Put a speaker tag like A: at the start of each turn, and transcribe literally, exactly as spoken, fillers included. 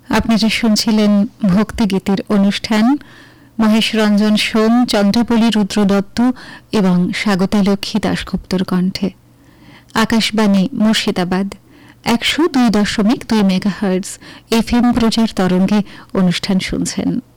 A: আপনারা শুনছিলেন ভক্তিগীতির অনুষ্ঠান। মহেশ রঞ্জন সোম, চন্দ্রপলি রুদ্র দত্ত এবং স্বাগতা লক্ষ্মী দাশগুপ্তর কণ্ঠে। আকাশবাণী মুর্শিদাবাদ একশো দুই দশমিক দুই মেগাহার্টজ এফএম প্রচার তরঙ্গে অনুষ্ঠান শুনছেন।